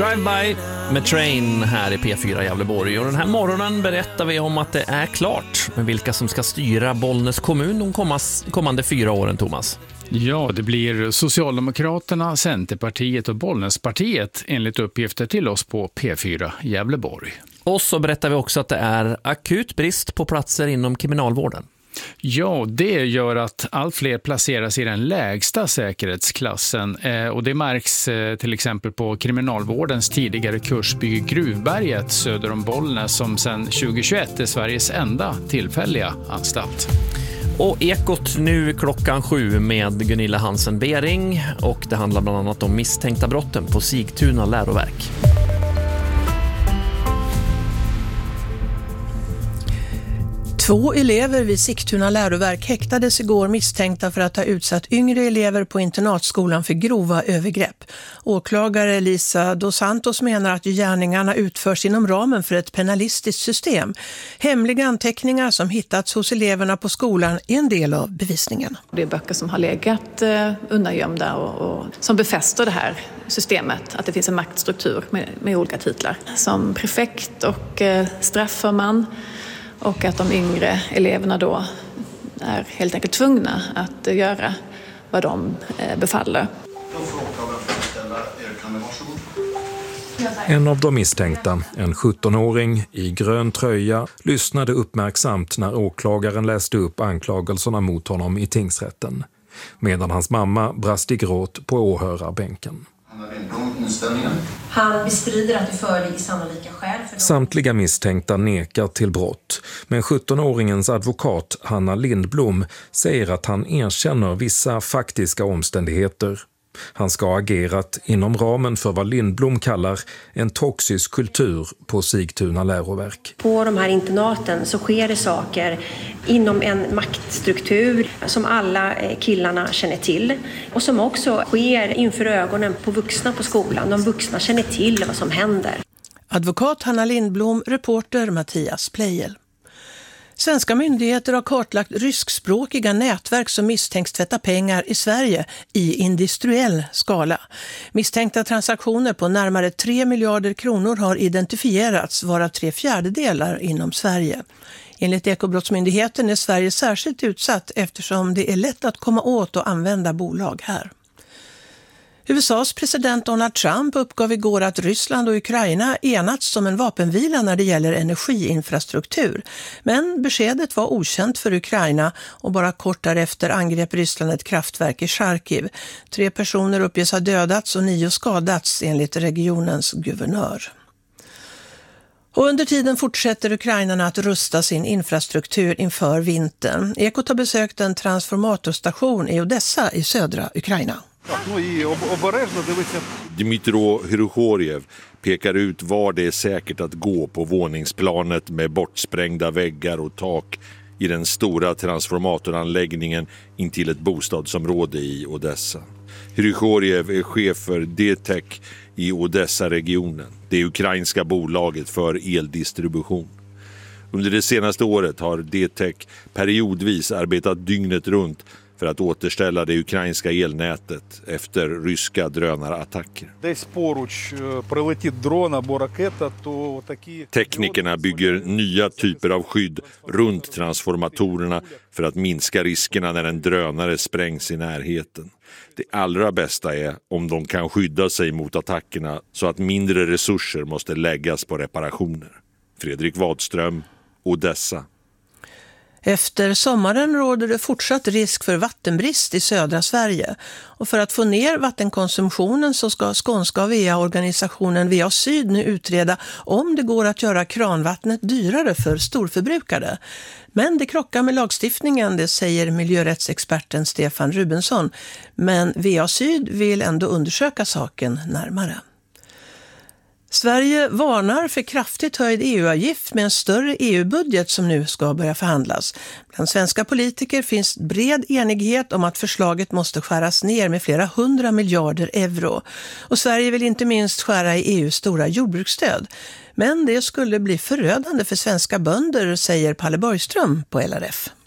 Drive-by med Train här i P4 Gävleborg. Och den här morgonen berättar vi om att det är klart med vilka som ska styra Bollnäs kommun de kommande 4 åren, Thomas. Ja, det blir Socialdemokraterna, Centerpartiet och Bollnäspartiet enligt uppgifter till oss på P4 Gävleborg. Och så berättar vi också att det är akut brist på platser inom kriminalvården. Ja, det gör att allt fler placeras i den lägsta säkerhetsklassen och det märks till exempel på kriminalvårdens tidigare kursby Gruvberget söder om Bollnäs som sedan 2021 är Sveriges enda tillfälliga anstalt. Och Ekot nu 7:00 med Gunilla Hansen Bering och det handlar bland annat om misstänkta brotten på Sigtuna läroverk. Två elever vid Sigtuna läroverk häktades igår misstänkta för att ha utsatt yngre elever på internatskolan för grova övergrepp. Åklagare Lisa Dos Santos menar att gärningarna utförs inom ramen för ett penalistiskt system. Hemliga anteckningar som hittats hos eleverna på skolan är en del av bevisningen. Det är böcker som har legat undangömda och som befäster det här systemet, att det finns en maktstruktur med olika titlar. Som prefekt och strafförman. Och att de yngre eleverna då är helt enkelt tvungna att göra vad de befaller. En av de misstänkta, en 17-åring i grön tröja, lyssnade uppmärksamt när åklagaren läste upp anklagelserna mot honom i tingsrätten. Medan hans mamma brast i gråt på åhörarbänken. Han bestrider att det föreligger sannolika skäl för dem. Samtliga misstänkta nekar till brott, men 17-åringens advokat Hanna Lindblom säger att han erkänner vissa faktiska omständigheter. Han ska ha agerat inom ramen för vad Lindblom kallar en toxisk kultur på Sigtuna läroverk. På de här internaten så sker det saker inom en maktstruktur som alla killarna känner till och som också sker inför ögonen på vuxna på skolan. De vuxna känner till vad som händer. Advokat Hanna Lindblom, reporter Mattias Plejel. Svenska myndigheter har kartlagt ryskspråkiga nätverk som misstänks tvätta pengar i Sverige i industriell skala. Misstänkta transaktioner på närmare 3 miljarder kronor har identifierats, varav 3/4 inom Sverige. Enligt Ekobrottsmyndigheten är Sverige särskilt utsatt eftersom det är lätt att komma åt och använda bolag här. USAs president Donald Trump uppgav igår att Ryssland och Ukraina enats om en vapenvila när det gäller energiinfrastruktur. Men beskedet var okänt för Ukraina och bara kort därefter angrep Ryssland ett kraftverk i Charkiv. 3 personer uppges ha dödats och 9 skadats enligt regionens guvernör. Och under tiden fortsätter ukrainarna att rusta sin infrastruktur inför vintern. Ekot har besökt en transformatorstation i Odessa i södra Ukraina. Dmytro Hrykhorev pekar ut var det är säkert att gå på våningsplanet med bortsprängda väggar och tak i den stora transformatoranläggningen intill ett bostadsområde i Odessa. Hrykhorev är chef för DTEC i Odessa-regionen, det ukrainska bolaget för eldistribution. Under det senaste året har DTEC periodvis arbetat dygnet runt för att återställa det ukrainska elnätet efter ryska drönarattacker. Teknikerna bygger nya typer av skydd runt transformatorerna för att minska riskerna när en drönare sprängs i närheten. Det allra bästa är om de kan skydda sig mot attackerna så att mindre resurser måste läggas på reparationer. Fredrik Wadström, Odessa. Efter sommaren råder det fortsatt risk för vattenbrist i södra Sverige. Och för att få ner vattenkonsumtionen så ska skånska VA-organisationen VA Syd nu utreda om det går att göra kranvattnet dyrare för storförbrukare. Men det krockar med lagstiftningen, det säger miljörättsexperten Stefan Rubensson. Men VA Syd vill ändå undersöka saken närmare. Sverige varnar för kraftigt höjd EU-avgift med en större EU-budget som nu ska börja förhandlas. Bland svenska politiker finns bred enighet om att förslaget måste skäras ner med flera 100 miljarder euro. Och Sverige vill inte minst skära i EUs stora jordbruksstöd. Men det skulle bli förödande för svenska bönder, säger Palle Borgström på LRF.